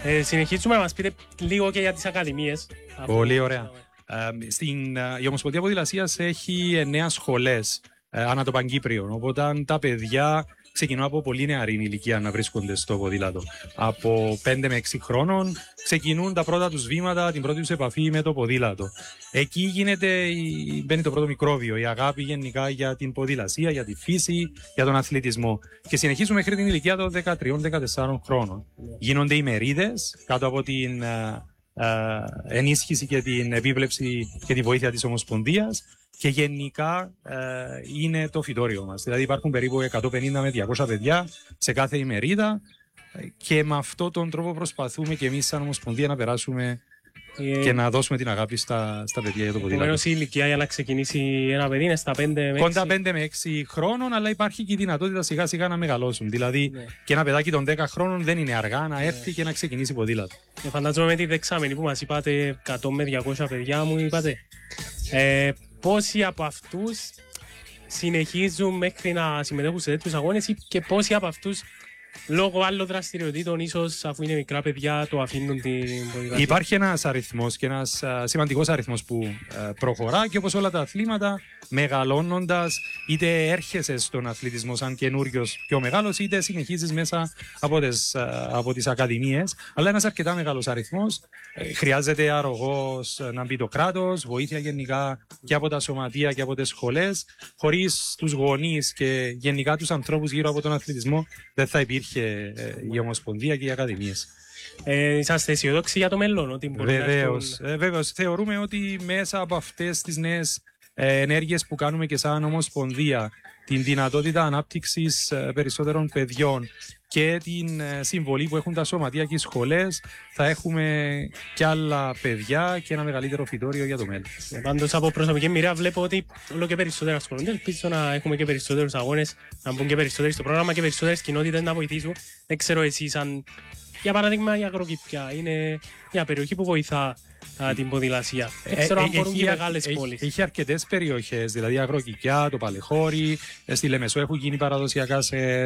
Συνεχίζουμε να μας πείτε λίγο και για τις ακαδημίες. Πολύ ωραία. Η Ομοσπονδία Ποδηλασίας έχει 9 σχολές ανά το Παγκύπριο. Οπότε τα παιδιά ξεκινούν από πολύ νεαρή ηλικία να βρίσκονται στο ποδήλατο. Από 5 με 6 χρόνων ξεκινούν τα πρώτα τους βήματα, την πρώτη τους επαφή με το ποδήλατο. Εκεί μπαίνει το πρώτο μικρόβιο, η αγάπη γενικά για την ποδηλασία, για τη φύση, για τον αθλητισμό. Και συνεχίζουμε μέχρι την ηλικία των 13-14 χρόνων. Γίνονται ημερίδες κάτω από την ενίσχυση και την επίβλεψη και τη βοήθεια της Ομοσπονδίας. Και γενικά είναι το φυτόριο μας. Δηλαδή υπάρχουν περίπου 150 με 200 παιδιά σε κάθε ημερίδα και με αυτόν τον τρόπο προσπαθούμε και εμείς σαν Ομοσπονδία να περάσουμε και να δώσουμε την αγάπη στα παιδιά για το ποδήλατο. Επομένως η ηλικία για να ξεκινήσει ένα παιδί είναι στα 5 με 6. Κοντά 5 με 6 χρόνων, αλλά υπάρχει και η δυνατότητα σιγά σιγά να μεγαλώσουν. Δηλαδή και ένα παιδάκι των 10 χρόνων δεν είναι αργά να έρθει και να ξεκινήσει ποδήλατο. Φαντάζομαι με τη δεξάμενη που μας είπατε 100 με 200 παιδιά μου είπατε. Πόσοι από αυτούς συνεχίζουν μέχρι να συμμετέχουν σε τέτοιους αγώνες και πόσοι από αυτούς λόγω άλλων δραστηριοτήτων, ίσως αφού είναι μικρά παιδιά, το αφήνουν την ποδηλασία? Υπάρχει ένας αριθμός και ένας σημαντικός αριθμός που προχωρά και όπως όλα τα αθλήματα, μεγαλώνοντας, είτε έρχεσαι στον αθλητισμό σαν καινούριος πιο μεγάλος, είτε συνεχίζεις μέσα από τις ακαδημίες. Αλλά ένας αρκετά μεγάλος αριθμός. Χρειάζεται αρρωγός να μπει το κράτος, βοήθεια γενικά και από τα σωματεία και από τις σχολές. Χωρίς τους γονείς και γενικά τους ανθρώπους γύρω από τον αθλητισμό, δεν θα υπήρχε η Ομοσπονδία και οι ακαδημίες. Είσαστε αισιοδόξοι για το μέλλον? Βεβαίως. Θεωρούμε ότι μέσα από αυτές τις νέες ενέργειες που κάνουμε και σαν Ομοσπονδία, την δυνατότητα ανάπτυξης περισσότερων παιδιών και την συμβολή που έχουν τα σωματεία και οι σχολές, θα έχουμε και άλλα παιδιά και ένα μεγαλύτερο φυτόριο για το μέλλον. Πάντως από προσωπική εμπειρία βλέπω ότι όλο και περισσότερα ασχολούνται. Ελπίζω να έχουμε και περισσότερους αγώνες, να μπουν και περισσότεροι στο πρόγραμμα και περισσότερες κοινότητες να βοηθήσουν. Δεν ξέρω εσείς αν, για παράδειγμα, η Αγροκήπια είναι μια περιοχή που βοηθά την ποδηλασία. Δεν ξέρω αν μπορούν και μεγάλες πόλεις. Έχει αρκετές περιοχές, δηλαδή η Αγροκήπια, το Παλαιχώρι, στη Λεμεσό έχουν γίνει παραδοσιακά σε